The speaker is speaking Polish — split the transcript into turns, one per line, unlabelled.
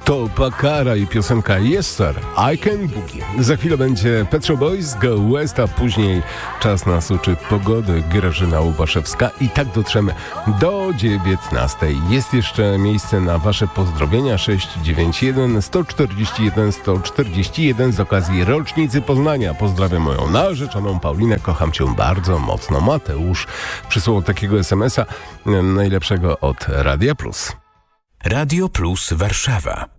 To Pakara i piosenka Yes Sir, I Can Boogie. Za chwilę będzie Petro Boys, Go West, a później czas nas uczy pogody, Grażyna Łubaszewska i tak dotrzemy do 19. Jest jeszcze miejsce na wasze pozdrowienia 691 141 141 z okazji rocznicy Poznania. Pozdrawiam moją narzeczoną Paulinę, kocham cię bardzo mocno. Mateusz przysłał takiego SMS-a najlepszego od Radia Plus.
Radio Plus Warszawa.